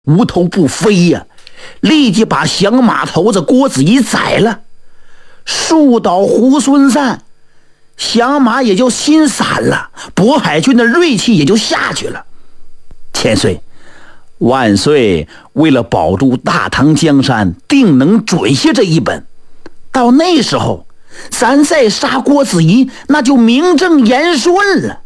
无头不飞呀，立即把响马头子郭子仪宰了，树倒猢狲散，响马也就心散了，渤海郡的锐气也就下去了。千岁万岁，为了保住大唐江山，定能准下这一本，到那时候咱再杀郭子仪，那就名正言顺了。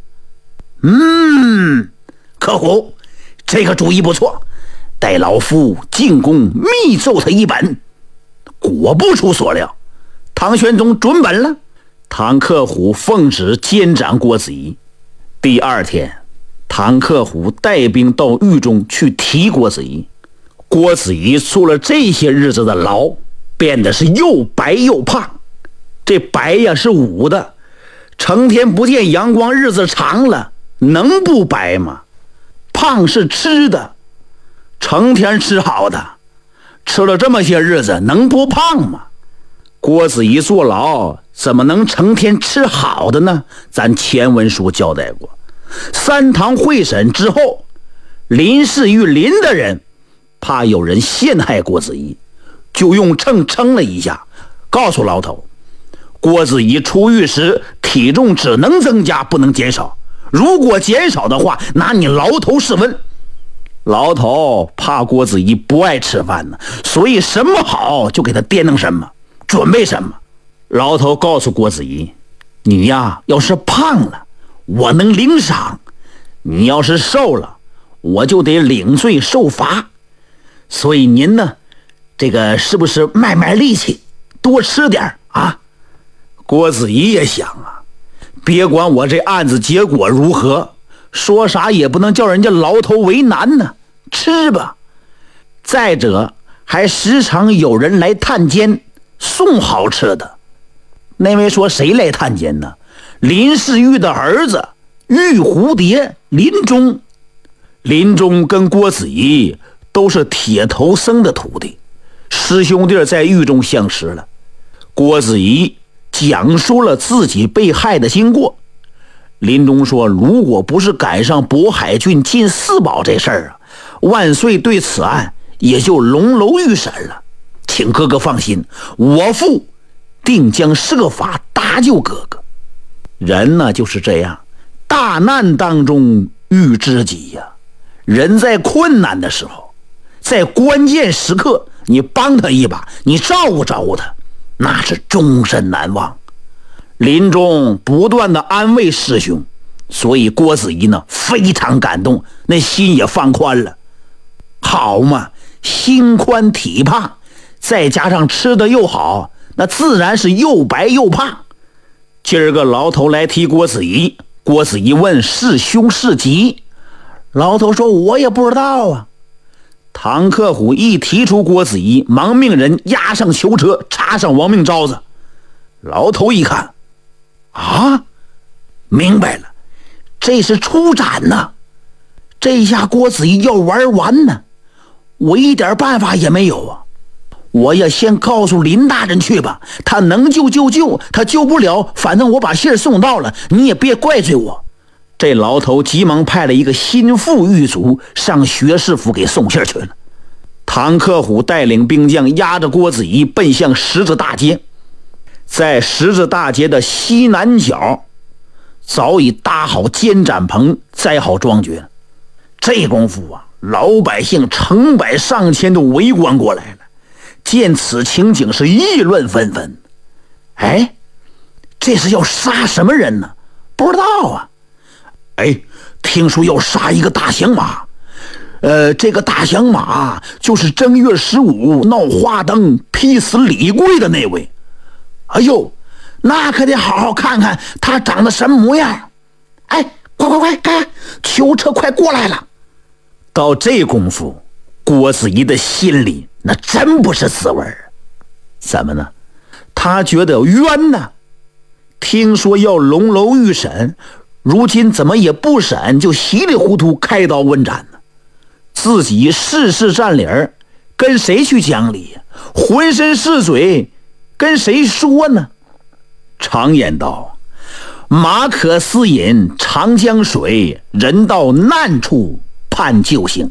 客虎，这个主意不错，待老夫进宫密奏他一本。果不出所料，唐玄宗准本了。唐克虎奉旨监斩郭子仪。第二天，唐克虎带兵到狱中去提郭子仪。郭子仪出了这些日子的牢，变得是又白又胖。这白呀是捂的，成天不见阳光，日子长了能不白吗？胖是吃的，成天吃好的，吃了这么些日子能不胖吗？郭子仪坐牢怎么能成天吃好的呢？咱前文书交代过，三堂会审之后，林氏与林的人怕有人陷害郭子仪，就用秤称了一下，告诉牢头，郭子仪出狱时体重只能增加不能减少，如果减少的话，拿你牢头试问。牢头怕郭子仪不爱吃饭呢，所以什么好就给他颠弄什么，准备什么。牢头告诉郭子仪，你呀要是胖了我能领赏，你要是瘦了我就得领罪受罚，所以您呢这个是不是卖卖力气多吃点啊？郭子仪也想啊，别管我这案子结果如何，说啥也不能叫人家牢头为难呢，吃吧。再者还时常有人来探监送好吃的。那位说谁来探监呢？林世玉的儿子玉蝴蝶林中。林中跟郭子仪都是铁头僧的徒弟，师兄弟在狱中相识了。郭子仪讲述了自己被害的经过。林中说，如果不是赶上渤海郡进四宝这事儿啊，万岁对此案也就龙楼御审了。请哥哥放心，我父定将设法搭救哥哥。人呢就是这样，大难当中遇知己呀。人在困难的时候，在关键时刻你帮他一把，你照顾照顾他，那是终身难忘。林中不断的安慰师兄，所以郭子仪呢非常感动，那心也放宽了。好嘛，心宽体胖，再加上吃的又好，那自然是又白又胖。今儿个牢头来提郭子仪，郭子仪问是凶是吉，牢头说我也不知道啊。唐克虎一提出郭子仪，忙命人押上囚车，插上亡命招子。牢头一看啊，明白了，这是出斩呐！这下郭子仪要玩完呢，我一点办法也没有啊！我也先告诉林大人去吧，他能救就救，他救不了，反正我把信送到了，你也别怪罪我。这牢头急忙派了一个心腹狱卒上学士府给送信去了。唐克虎带领兵将押着郭子仪奔向十字大街。在十字大街的西南角早已搭好监斩棚，栽好庄爵。这功夫啊，老百姓成百上千都围观过来了，见此情景是议论纷纷。哎，这是要杀什么人呢？不知道啊。哎，听说要杀一个大响马。这个大响马就是正月15闹花灯劈死李贵的那位。哎呦，那可得好好看看他长得什么模样。哎，快看，囚车快过来了。到这功夫，郭子仪的心里那真不是滋味。怎么呢？他觉得冤呢。听说要龙楼御审，如今怎么也不审，就稀里糊涂开刀问斩呢？自己事事占理儿，跟谁去讲理呀？浑身是嘴，跟谁说呢？常言道，马可思饮长江水，人到难处盼救星。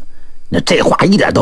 那这话一点都